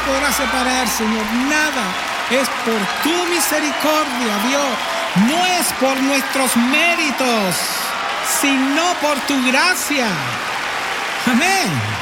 podrá separar, Señor. Nada. Es por tu misericordia, Dios. No es por nuestros méritos, sino por tu gracia. Amén.